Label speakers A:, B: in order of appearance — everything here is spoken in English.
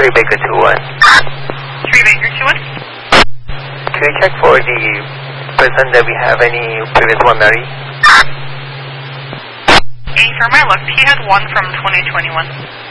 A: 3 Baker 21.
B: 3 Baker 21?
A: Can you check for the person that we have any previous one, Mary?
B: Firm, I looked. He had one from 2021.